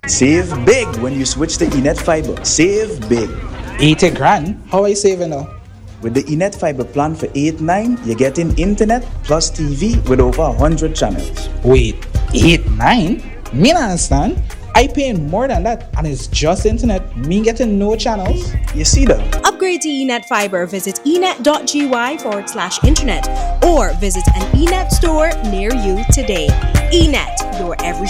Save big when you switch to Enet Fiber. Save big. 80 grand? How I saving now? With the Enet Fiber plan for 8-9, you're getting internet plus TV with over 100 channels. Wait, 8-9? Me not understand. I paying more than that and it's just internet. Me getting no channels. You see that? Upgrade to Enet Fiber. Visit enet.gy/internet or visit an Enet store near you today. Enet, your every